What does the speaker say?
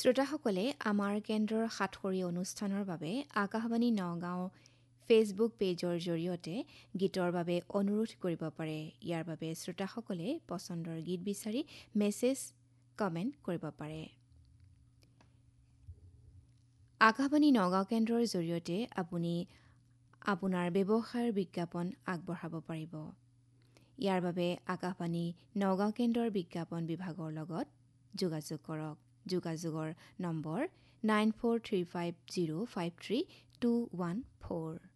শ্ৰোতাসকলে আমাৰ কেন্দ্ৰৰ সাতসৰী অনুষ্ঠানৰ বাবে আকাশবাণী নগাঁও ফেচবুক পেজৰ জৰিয়তে গীতৰ বাবে অনুৰোধ কৰিব পাৰে। ইয়াৰ বাবে শ্ৰোতাসকলে পচন্দৰ গীত বিচাৰি মেছেজ কমেণ্ট কৰিব পাৰে। আকাশবাণী নগাঁও কেন্দ্ৰৰ জৰিয়তে আপুনি আপোনাৰ ব্যৱসায়ৰ বিজ্ঞাপন আগবঢ়াব পাৰিব। ইয়াৰ বাবে আকাশবাণী নগাঁও কেন্দ্ৰৰ বিজ্ঞাপন বিভাগৰ লগত যোগাযোগ কৰক। যোগাযোগৰ নম্বৰ 9435053214